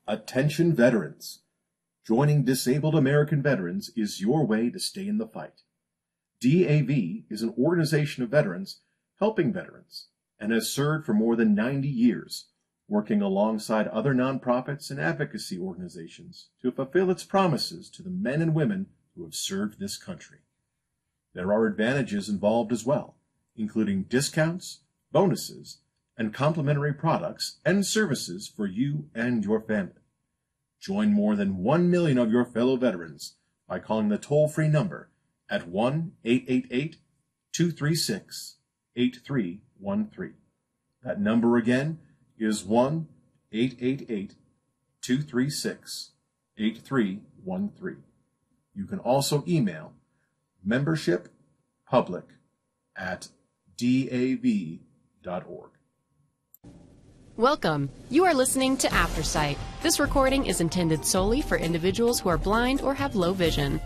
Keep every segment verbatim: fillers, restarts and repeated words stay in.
Attention veterans! Joining disabled American veterans is your way to stay in the fight. D A V is an organization of veterans helping veterans and has served for more than ninety years, working alongside other nonprofits and advocacy organizations to fulfill its promises to the men and women who have served this country. There are advantages involved as well, including discounts, bonuses, and complimentary products and services for you and your family. Join more than one million of your fellow veterans by calling the toll-free number at one eight eight eight, two three six, eight three one three. That number again is one eight eight eight, two three six, eight three one three. You can also email membershippublic at d a v dot org. Welcome. You are listening to Aftersight. This recording is intended solely for individuals who are blind or have low vision.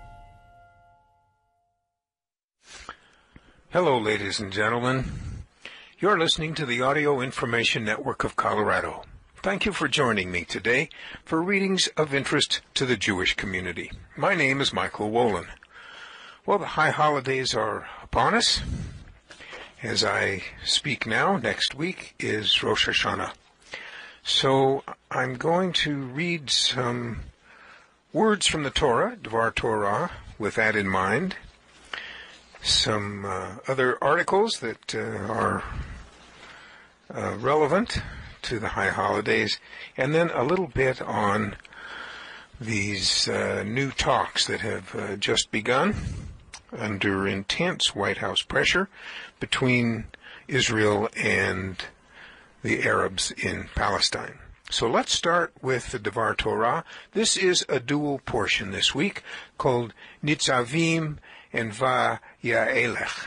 Hello, ladies and gentlemen. You're listening to the Audio Information Network of Colorado. Thank you for joining me today for readings of interest to the Jewish community. My name is Michael Wolin. Well, the high holidays are upon us. As I speak now, next week is Rosh Hashanah. So I'm going to read some words from the Torah, Dvar Torah, with that in mind. Some uh, other articles that uh, are uh, relevant to the high holidays, and then a little bit on these uh, new talks that have uh, just begun under intense White House pressure between Israel and the Arabs in Palestine. So let's start with the Dvar Torah. This is a dual portion this week called Nitzavim and Va'ya'elech.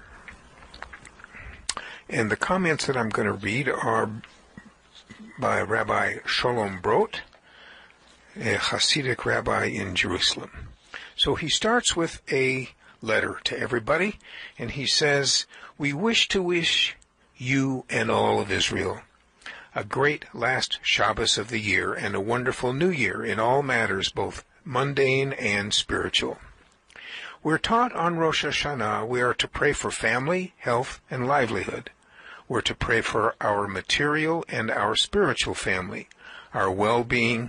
And the comments that I'm going to read are by Rabbi Sholom Brot, a Hasidic rabbi in Jerusalem. So he starts with a letter to everybody, and he says, "We wish to wish you and all of Israel a great last Shabbos of the year and a wonderful new year in all matters, both mundane and spiritual. We're taught on Rosh Hashanah we are to pray for family, health, and livelihood. We're to pray for our material and our spiritual family, our well-being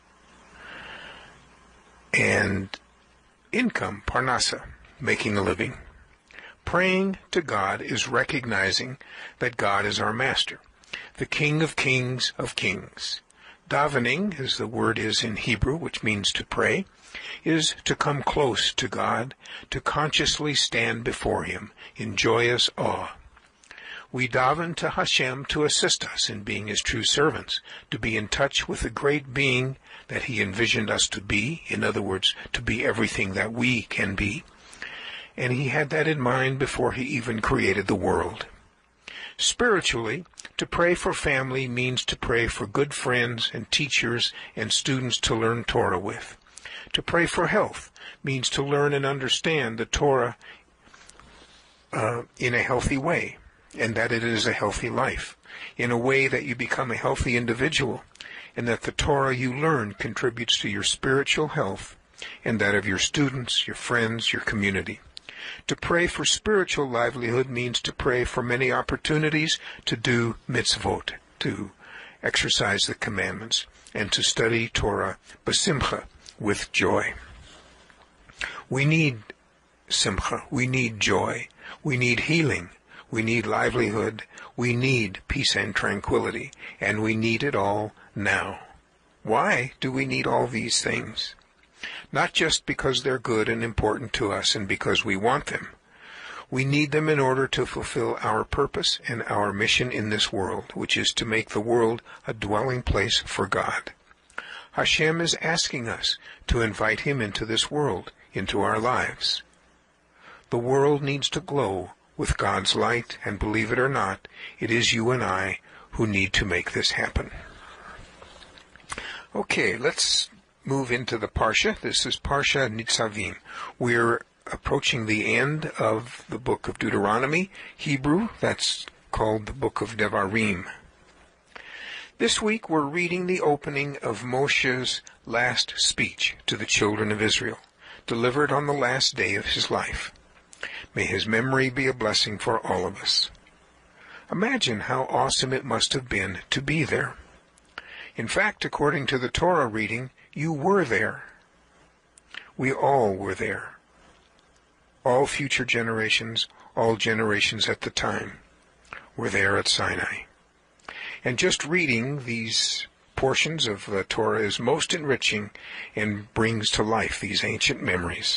and income, parnasa, making a living. Praying to God is recognizing that God is our master, the King of kings of kings. Davening, as the word is in Hebrew, which means to pray, is to come close to God, to consciously stand before Him in joyous awe. We daven to Hashem to assist us in being His true servants, to be in touch with the great being that He envisioned us to be, in other words, to be everything that we can be. And He had that in mind before He even created the world. Spiritually, to pray for family means to pray for good friends and teachers and students to learn Torah with. To pray for health means to learn and understand the Torah uh, in a healthy way, and that it is a healthy life, in a way that you become a healthy individual, and that the Torah you learn contributes to your spiritual health and that of your students, your friends, your community. To pray for spiritual livelihood means to pray for many opportunities to do mitzvot, to exercise the commandments, and to study Torah b'simcha, with joy. We need simcha, we need joy, we need healing, we need livelihood, we need peace and tranquility, and we need it all now. Why do we need all these things? Not just because they're good and important to us and because we want them. We need them in order to fulfill our purpose and our mission in this world, which is to make the world a dwelling place for God. Hashem is asking us to invite Him into this world, into our lives. The world needs to glow with God's light, and believe it or not, it is you and I who need to make this happen. Okay, let's move into the Parsha. This is Parsha Nitzavim. We're approaching the end of the book of Deuteronomy. Hebrew, that's called the book of Devarim. This week we're reading the opening of Moshe's last speech to the children of Israel, delivered on the last day of his life. May his memory be a blessing for all of us. Imagine how awesome it must have been to be there. In fact, according to the Torah reading, you were there. We all were there. All future generations, all generations at the time, were there at Sinai. And just reading these portions of the Torah is most enriching and brings to life these ancient memories.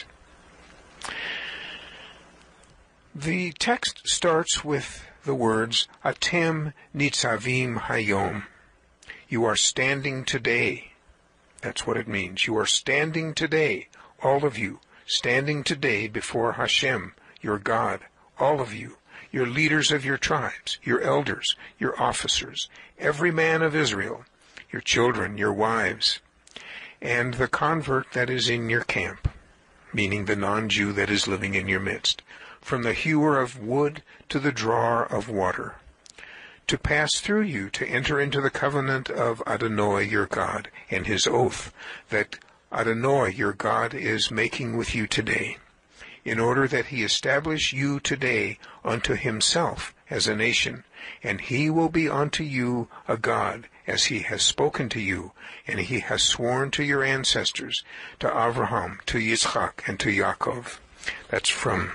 The text starts with the words, Atem nitzavim hayom. You are standing today. That's what it means. You are standing today, all of you, standing today before Hashem, your God, all of you, your leaders of your tribes, your elders, your officers, every man of Israel, your children, your wives, and the convert that is in your camp, meaning the non-Jew that is living in your midst, from the hewer of wood to the drawer of water, to pass through you to enter into the covenant of Adonai your God, and his oath that Adonai your God is making with you today, in order that he establish you today unto himself as a nation, and he will be unto you a God, as he has spoken to you, and he has sworn to your ancestors, to Abraham, to Yitzchak, and to Yaakov. That's from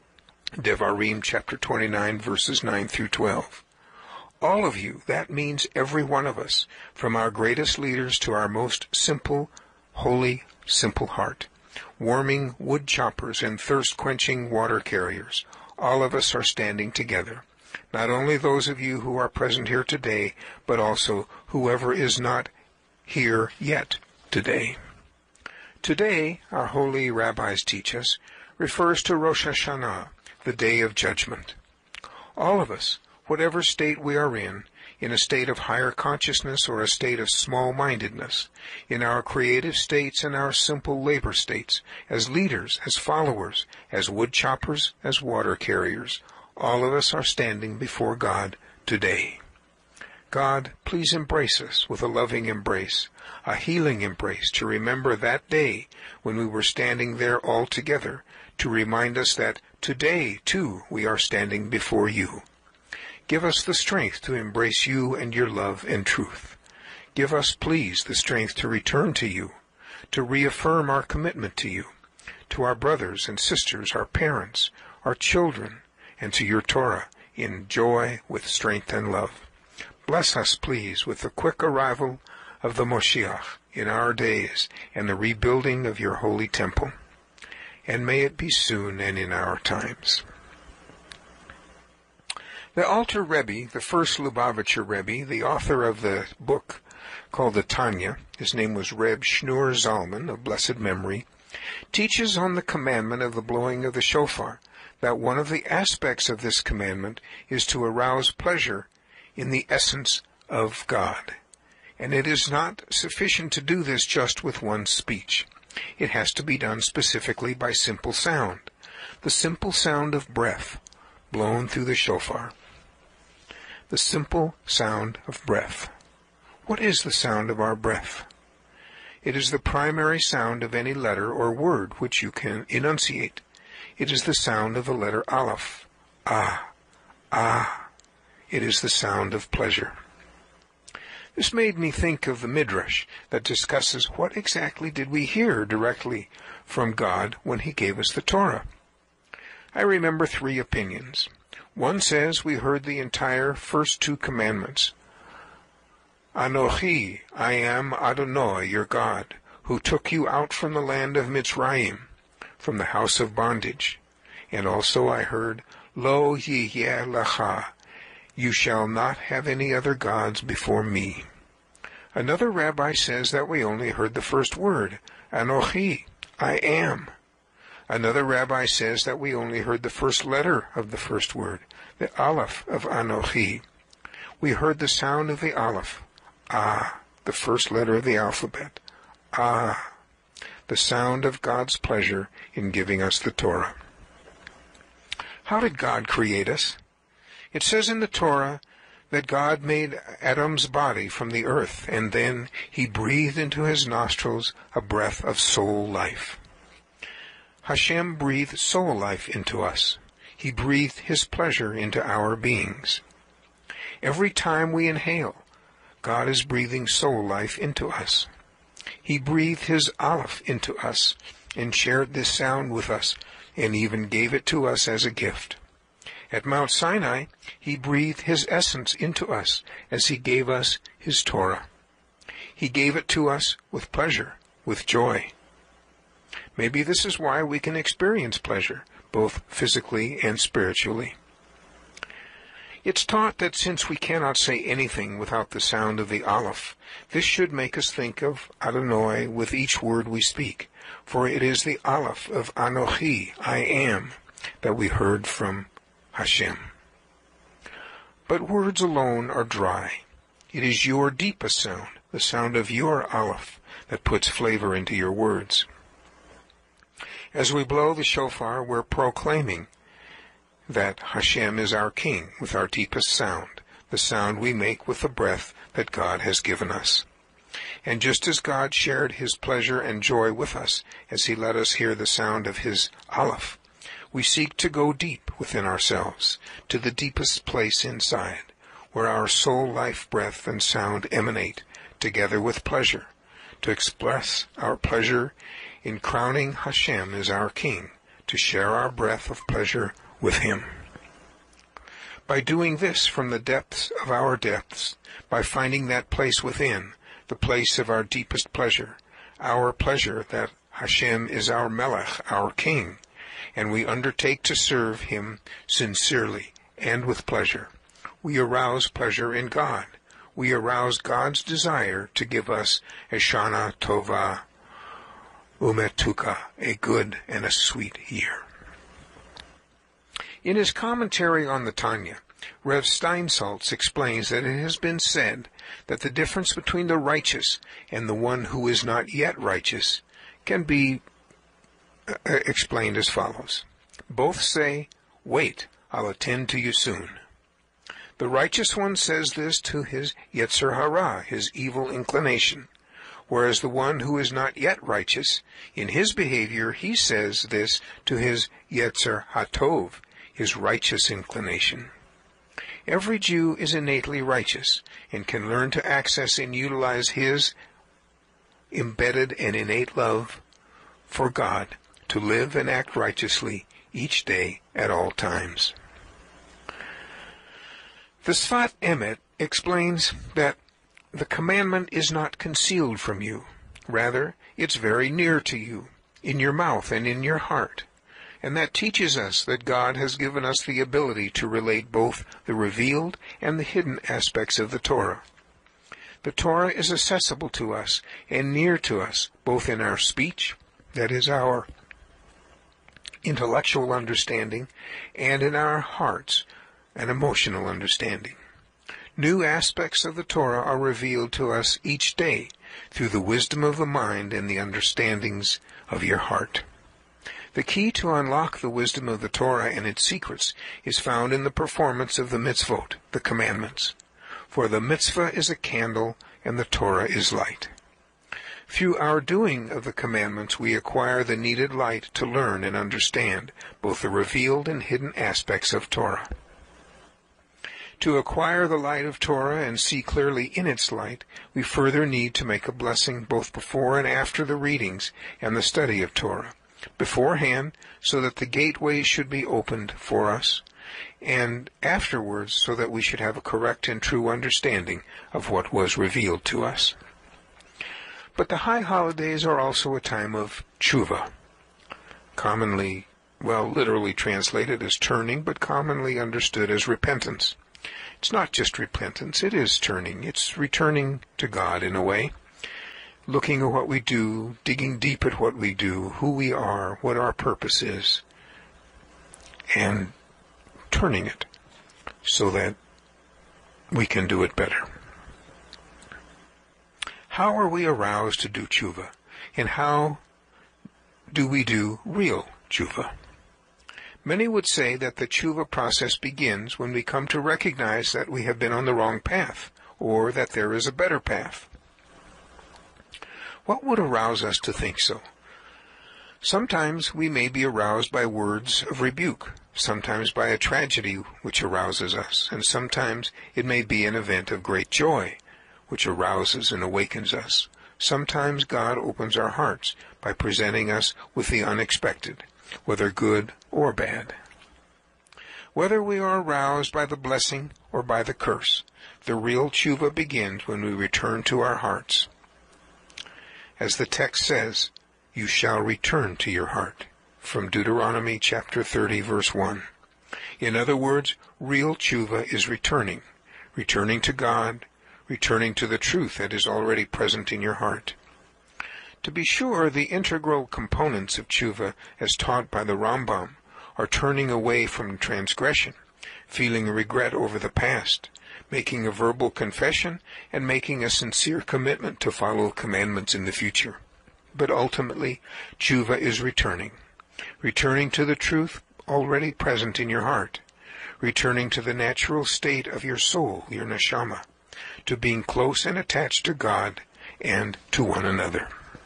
Devarim chapter twenty-nine, verses nine through twelve. All of you, that means every one of us, from our greatest leaders to our most simple, holy, simple heart, warming wood choppers and thirst-quenching water carriers. All of us are standing together. Not only those of you who are present here today, but also whoever is not here yet today. Today, our holy rabbis teach us, refers to Rosh Hashanah, the Day of Judgment. All of us, whatever state we are in, in a state of higher consciousness or a state of small-mindedness, in our creative states and our simple labor states, as leaders, as followers, as wood choppers, as water carriers, all of us are standing before God today. God, please embrace us with a loving embrace, a healing embrace, to remember that day when we were standing there all together, to remind us that today, too, we are standing before you. Give us the strength to embrace you and your love and truth. Give us, please, the strength to return to you, to reaffirm our commitment to you, to our brothers and sisters, our parents, our children, and to your Torah, in joy, with strength and love. Bless us, please, with the quick arrival of the Moshiach in our days and the rebuilding of your holy temple. And may it be soon and in our times. The Alter Rebbe, the first Lubavitcher Rebbe, the author of the book called the Tanya, his name was Reb Shneur Zalman of blessed memory, teaches on the commandment of the blowing of the shofar, that one of the aspects of this commandment is to arouse pleasure in the essence of God. And it is not sufficient to do this just with one speech. It has to be done specifically by simple sound, the simple sound of breath blown through the shofar. The simple sound of breath. What is the sound of our breath? It is the primary sound of any letter or word which you can enunciate. It is the sound of the letter Aleph. Ah, ah. It is the sound of pleasure. This made me think of the Midrash that discusses what exactly did we hear directly from God when he gave us the Torah. I remember three opinions. One says we heard the entire first two commandments. Anochi, I am Adonai, your God, who took you out from the land of Mitzrayim, from the house of bondage. And also I heard, Lo yiyeh lacha, you shall not have any other gods before me. Another rabbi says that we only heard the first word, Anochi, I am. Another rabbi says that we only heard the first letter of the first word, the Aleph of Anochi. We heard the sound of the Aleph, Ah, the first letter of the alphabet, Ah, the sound of God's pleasure in giving us the Torah. How did God create us? It says in the Torah that God made Adam's body from the earth, and then he breathed into his nostrils a breath of soul life. Hashem breathed soul life into us. He breathed his pleasure into our beings. Every time we inhale, God is breathing soul life into us. He breathed his Aleph into us and shared this sound with us and even gave it to us as a gift. At Mount Sinai, he breathed his essence into us as he gave us his Torah. He gave it to us with pleasure, with joy. Maybe this is why we can experience pleasure, both physically and spiritually. It's taught that since we cannot say anything without the sound of the Aleph, this should make us think of Adonai with each word we speak, for it is the Aleph of Anochi, I am, that we heard from Hashem. But words alone are dry. It is your deepest sound, the sound of your Aleph, that puts flavor into your words. As we blow the shofar, we're proclaiming that Hashem is our King with our deepest sound, the sound we make with the breath that God has given us. And just as God shared his pleasure and joy with us as he let us hear the sound of his Aleph, we seek to go deep within ourselves, to the deepest place inside, where our soul life breath and sound emanate, together with pleasure, to express our pleasure in crowning Hashem as our King, to share our breath of pleasure with him. By doing this from the depths of our depths, by finding that place within, the place of our deepest pleasure, our pleasure that Hashem is our Melech, our King, and we undertake to serve him sincerely and with pleasure, we arouse pleasure in God. We arouse God's desire to give us a Shana Tova Umetuka, a good and a sweet year. In his commentary on the Tanya, Rev Steinsaltz explains that it has been said that the difference between the righteous and the one who is not yet righteous can be uh, explained as follows. Both say, "Wait, I'll attend to you soon." The righteous one says this to his Yetzer Hara, his evil inclination, whereas the one who is not yet righteous, in his behavior he says this to his Yetzer HaTov, his righteous inclination. Every Jew is innately righteous and can learn to access and utilize his embedded and innate love for God to live and act righteously each day at all times. The Sfat Emet explains that the commandment is not concealed from you. Rather, it's very near to you, in your mouth and in your heart. And that teaches us that God has given us the ability to relate both the revealed and the hidden aspects of the Torah. The Torah is accessible to us and near to us, both in our speech, that is our intellectual understanding, and in our hearts, an emotional understanding. New aspects of the Torah are revealed to us each day through the wisdom of the mind and the understandings of your heart. The key to unlock the wisdom of the Torah and its secrets is found in the performance of the mitzvot, the commandments. For the mitzvah is a candle and the Torah is light. Through our doing of the commandments, we acquire the needed light to learn and understand both the revealed and hidden aspects of Torah. To acquire the light of Torah and see clearly in its light, we further need to make a blessing both before and after the readings and the study of Torah. Beforehand, so that the gateways should be opened for us, and afterwards, so that we should have a correct and true understanding of what was revealed to us. But the high holidays are also a time of tshuva, commonly, well, literally translated as turning, but commonly understood as repentance. It's not just repentance, it is turning. It's returning to God in a way. Looking at what we do, digging deep at what we do, who we are, what our purpose is, and turning it so that we can do it better. How are we aroused to do tshuva, and how do we do real tshuva? Many would say that the tshuva process begins when we come to recognize that we have been on the wrong path, or that there is a better path. What would arouse us to think so? Sometimes we may be aroused by words of rebuke, sometimes by a tragedy which arouses us, and sometimes it may be an event of great joy which arouses and awakens us. Sometimes God opens our hearts by presenting us with the unexpected, whether good or bad. Whether we are aroused by the blessing or by the curse, the real tshuva begins when we return to our hearts. As the text says, "You shall return to your heart," from Deuteronomy chapter thirty, verse one. In other words, real tshuva is returning, returning to God, returning to the truth that is already present in your heart. To be sure, the integral components of tshuva, as taught by the Rambam, are turning away from transgression, feeling regret over the past, making a verbal confession, and making a sincere commitment to follow commandments in the future. But ultimately, tshuva is returning, returning to the truth already present in your heart, returning to the natural state of your soul, your neshama, to being close and attached to God and to one another.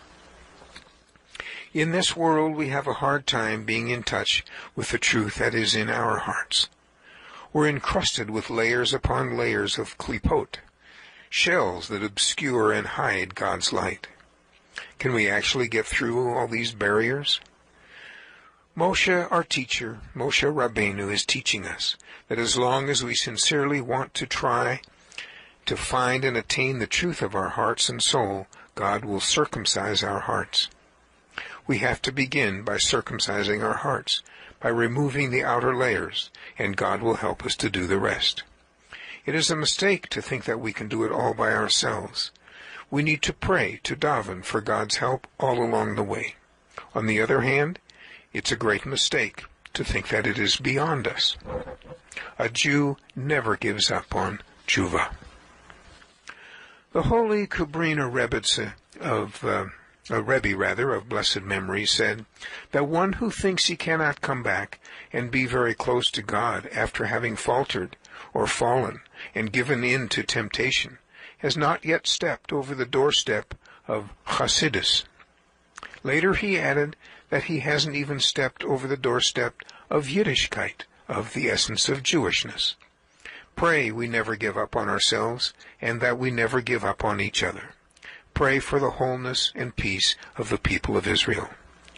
In this world, we have a hard time being in touch with the truth that is in our hearts. We're encrusted with layers upon layers of klipot, shells that obscure and hide God's light. Can we actually get through all these barriers? Moshe, our teacher, Moshe Rabbeinu, is teaching us that as long as we sincerely want to try to find and attain the truth of our hearts and soul, God will circumcise our hearts. We have to begin by circumcising our hearts, by removing the outer layers, and God will help us to do the rest. It is a mistake to think that we can do it all by ourselves. We need to pray, to daven for God's help all along the way. On the other hand, it's a great mistake to think that it is beyond us. A Jew never gives up on tshuva. The holy Kubrina Rebbe of uh, a Rebbe rather of blessed memory said that one who thinks he cannot come back and be very close to God after having faltered or fallen and given in to temptation has not yet stepped over the doorstep of Chassidus. Later he added that he hasn't even stepped over the doorstep of Yiddishkeit, of the essence of Jewishness. Pray we never give up on ourselves and that we never give up on each other. Pray for the wholeness and peace of the people of Israel.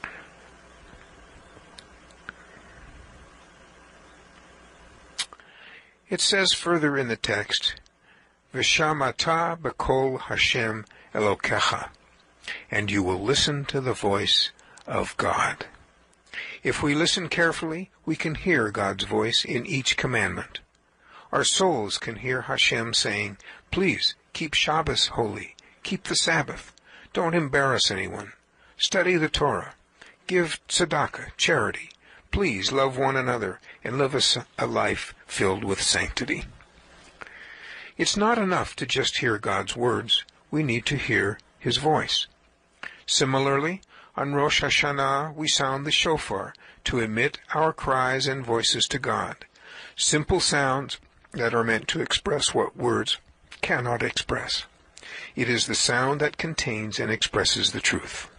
It says further in the text, V'shamata b'kol Hashem Elokecha, and you will listen to the voice of God. If we listen carefully, we can hear God's voice in each commandment. Our souls can hear Hashem saying, please keep Shabbos holy. Keep the Sabbath. Don't embarrass anyone. Study the Torah. Give tzedakah, charity. Please love one another and live a, a life filled with sanctity. It's not enough to just hear God's words. We need to hear His voice. Similarly, on Rosh Hashanah, we sound the shofar to emit our cries and voices to God. Simple sounds that are meant to express what words cannot express. It is the sound that contains and expresses the truth.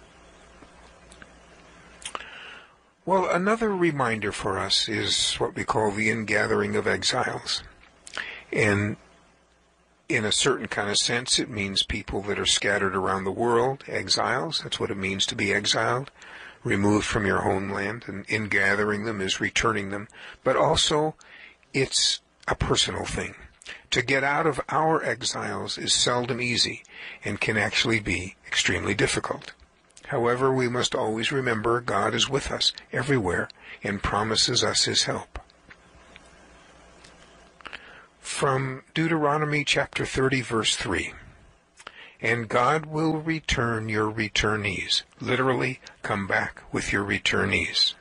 Well, another reminder for us is what we call the ingathering of exiles. And in a certain kind of sense, it means people that are scattered around the world, exiles. That's what it means to be exiled, removed from your homeland, and ingathering them is returning them. But also, it's a personal thing. To get out of our exiles is seldom easy and can actually be extremely difficult. However, we must always remember God is with us everywhere and promises us His help. From Deuteronomy chapter thirty, verse three, and God will return your returnees. Literally, come back with your returnees.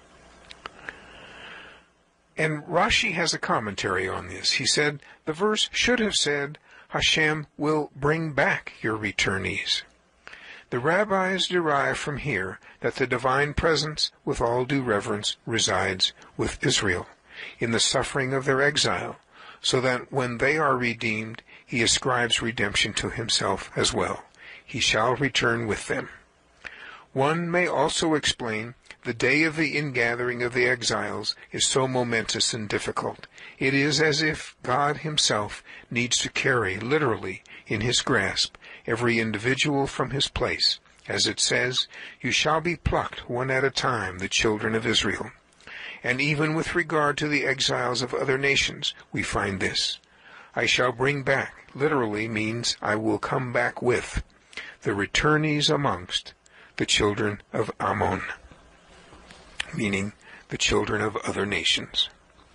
And Rashi has a commentary on this. He said, the verse should have said, Hashem will bring back your returnees. The rabbis derive from here that the divine presence, with all due reverence, resides with Israel in the suffering of their exile, so that when they are redeemed, he ascribes redemption to himself as well. He shall return with them. One may also explain the day of the ingathering of the exiles is so momentous and difficult. It is as if God himself needs to carry, literally, in his grasp, every individual from his place. As it says, "You shall be plucked one at a time, the children of Israel." And even with regard to the exiles of other nations, we find this. "I shall bring back," literally means I will come back with, "the returnees amongst the children of Ammon," meaning the children of other nations.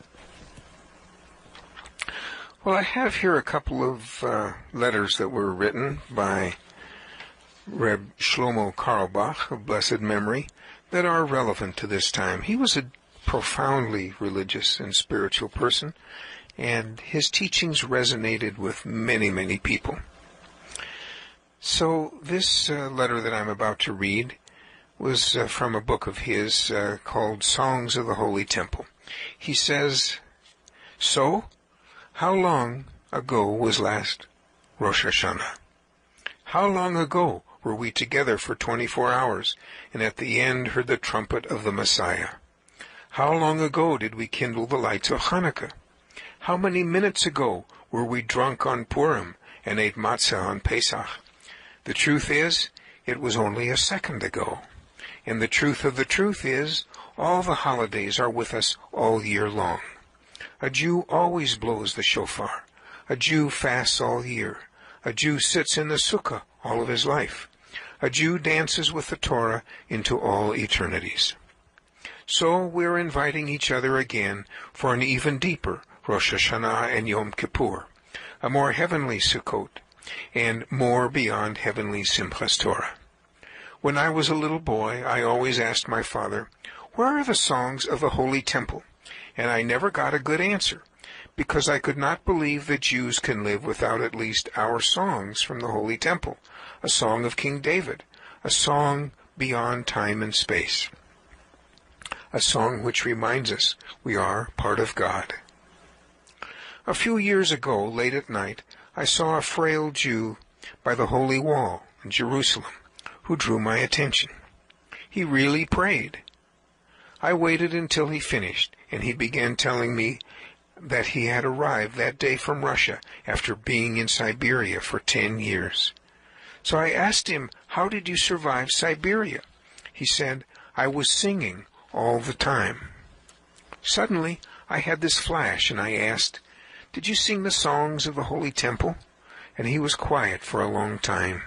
Well, I have here a couple of uh, letters that were written by Reb Shlomo Carlebach of blessed memory that are relevant to this time. He was a profoundly religious and spiritual person, and his teachings resonated with many, many people. So this uh, letter that I'm about to read was uh, from a book of his uh, called Songs of the Holy Temple. He says, "So, how long ago was last Rosh Hashanah? How long ago were we together for twenty-four hours, and at the end heard the trumpet of the Messiah? How long ago did we kindle the lights of Hanukkah? How many minutes ago were we drunk on Purim and ate matzah on Pesach? The truth is, it was only a second ago. And the truth of the truth is, all the holidays are with us all year long. A Jew always blows the shofar. A Jew fasts all year. A Jew sits in the sukkah all of his life. A Jew dances with the Torah into all eternities. So we're inviting each other again for an even deeper Rosh Hashanah and Yom Kippur, a more heavenly Sukkot, and more beyond heavenly Simchas Torah. When I was a little boy, I always asked my father, 'Where are the songs of the Holy Temple?' And I never got a good answer, because I could not believe that Jews can live without at least our songs from the Holy Temple, a song of King David, a song beyond time and space, a song which reminds us we are part of God. A few years ago, late at night, I saw a frail Jew by the Holy Wall in Jerusalem who drew my attention. He really prayed. I waited until he finished, and he began telling me that he had arrived that day from Russia after being in Siberia for ten years. So I asked him, 'How did you survive Siberia?' He said, 'I was singing all the time.' Suddenly, I had this flash, and I asked, 'Did you sing the songs of the Holy Temple?' And he was quiet for a long time.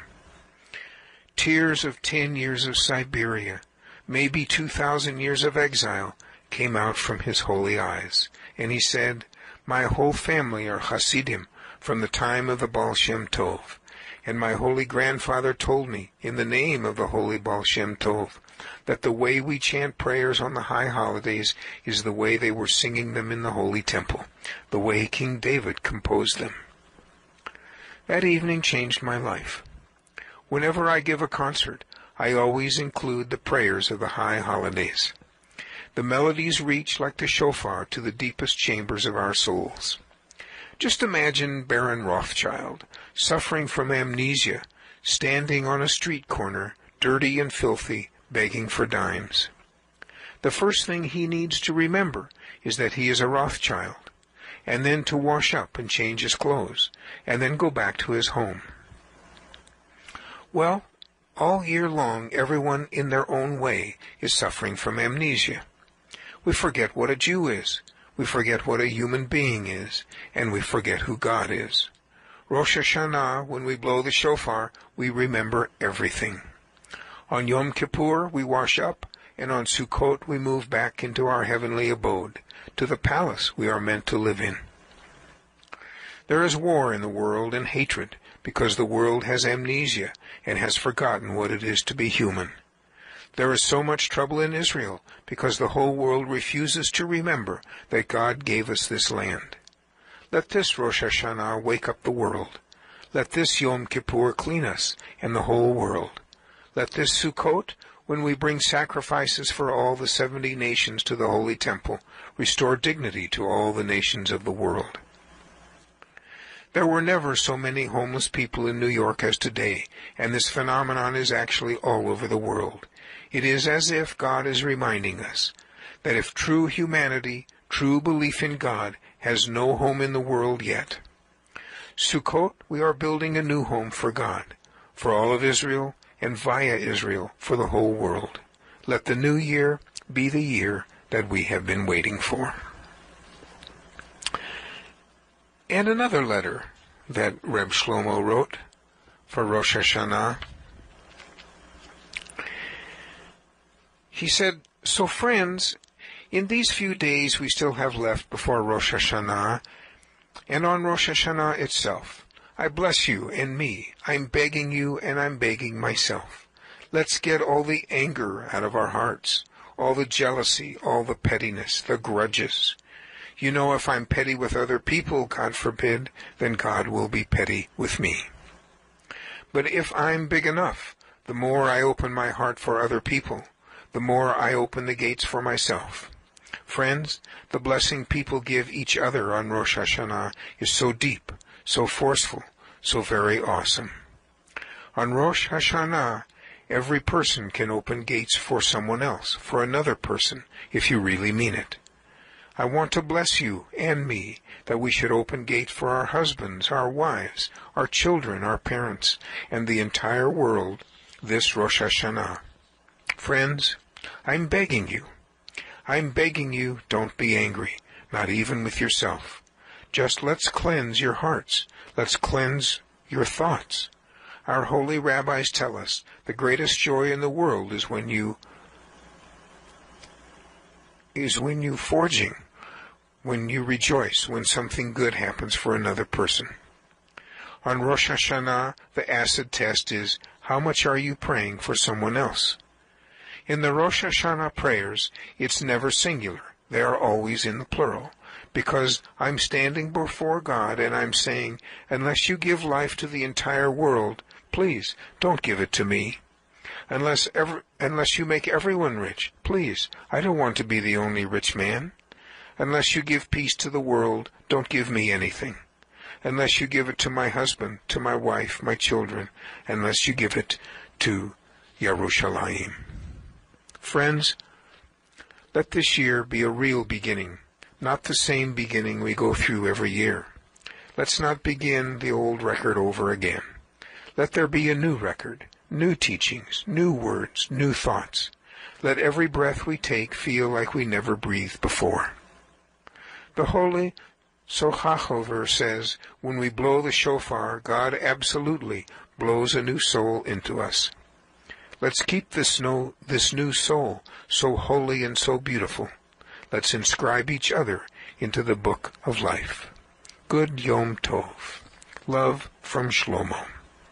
Tears of ten years of Siberia, maybe two thousand years of exile, came out from his holy eyes, and he said, 'My whole family are Hasidim from the time of the Baal Shem Tov, and my holy grandfather told me, in the name of the holy Baal Shem Tov, that the way we chant prayers on the high holidays is the way they were singing them in the Holy Temple, the way King David composed them.' That evening changed my life. Whenever I give a concert, I always include the prayers of the high holidays. The melodies reach like the shofar to the deepest chambers of our souls. Just imagine Baron Rothschild, suffering from amnesia, standing on a street corner, dirty and filthy, begging for dimes. The first thing he needs to remember is that he is a Rothschild, and then to wash up and change his clothes, and then go back to his home. Well, all year long, everyone in their own way is suffering from amnesia. We forget what a Jew is, we forget what a human being is, and we forget who God is. Rosh Hashanah, when we blow the shofar, we remember everything. On Yom Kippur, we wash up, and on Sukkot, we move back into our heavenly abode, to the palace we are meant to live in. There is war in the world and hatred, because the world has amnesia and has forgotten what it is to be human. There is so much trouble in Israel because the whole world refuses to remember that God gave us this land. Let this Rosh Hashanah wake up the world. Let this Yom Kippur clean us and the whole world. Let this Sukkot, when we bring sacrifices for all the seventy nations to the Holy Temple, restore dignity to all the nations of the world. There were never so many homeless people in New York as today, and this phenomenon is actually all over the world. It is as if God is reminding us that if true humanity, true belief in God, has no home in the world yet, Sukkot, we are building a new home for God, for all of Israel, and via Israel for the whole world. Let the new year be the year that we have been waiting for. And another letter that Reb Shlomo wrote for Rosh Hashanah. He said, so friends, in these few days we still have left before Rosh Hashanah, and on Rosh Hashanah itself, I bless you and me. I'm begging you and I'm begging myself. Let's get all the anger out of our hearts, all the jealousy, all the pettiness, the grudges. You know, if I'm petty with other people, God forbid, then God will be petty with me. But if I'm big enough, the more I open my heart for other people, the more I open the gates for myself. Friends, the blessing people give each other on Rosh Hashanah is so deep, so forceful, so very awesome. On Rosh Hashanah, every person can open gates for someone else, for another person, if you really mean it. I want to bless you and me that we should open gates for our husbands, our wives, our children, our parents, and the entire world this Rosh Hashanah. Friends, I'm begging you. I'm begging you, don't be angry, not even with yourself. Just let's cleanse your hearts. Let's cleanse your thoughts. Our holy rabbis tell us the greatest joy in the world is when you is when you forging, when you rejoice, when something good happens for another person. On Rosh Hashanah, the acid test is, how much are you praying for someone else? In the Rosh Hashanah prayers, it's never singular. They are always in the plural, because I'm standing before God and I'm saying, unless you give life to the entire world, please don't give it to me. Unless ever, unless you make everyone rich, please, I don't want to be the only rich man. Unless you give peace to the world, don't give me anything. Unless you give it to my husband, to my wife, my children, unless you give it to Yerushalayim. Friends, let this year be a real beginning, not the same beginning we go through every year. Let's not begin the old record over again. Let there be a new record, new teachings, new words, new thoughts. Let every breath we take feel like we never breathed before. The holy Sochachover says, when we blow the shofar, God absolutely blows a new soul into us. Let's keep this, no, this new soul so holy and so beautiful. Let's inscribe each other into the book of life. Good Yom Tov. Love from Shlomo.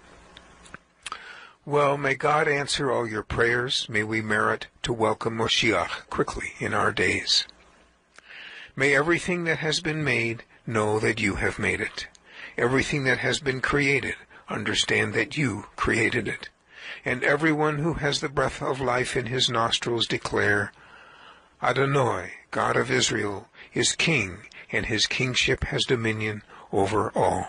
Well, may God answer all your prayers. May we merit to welcome Moshiach quickly in our days. May everything that has been made know that you have made it. Everything that has been created understand that you created it. And everyone who has the breath of life in his nostrils declare, Adonai, God of Israel, is king, and his kingship has dominion over all.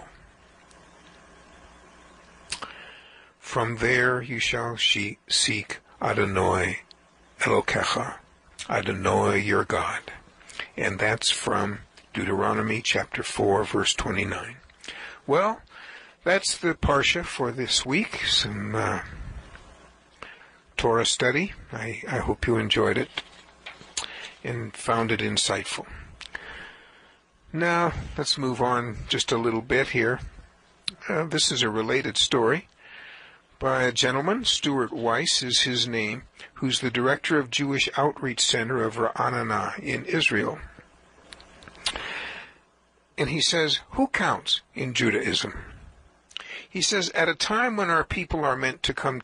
From there you shall she seek Adonai Elokecha, Adonai your God. And that's from Deuteronomy chapter four, verse twenty-nine. Well, that's the Parsha for this week. Some uh, Torah study. I, I hope you enjoyed it and found it insightful. Now, let's move on just a little bit here. Uh, this is a related story by a gentleman, Stuart Weiss is his name, who's the director of Jewish Outreach Center of Ra'anana in Israel. And he says, who counts in Judaism? He says, at a time when our people are meant to come